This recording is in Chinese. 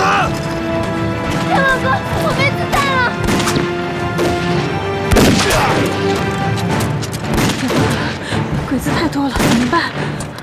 天狼哥，我没子弹了！天哪，鬼子太多了，怎么办？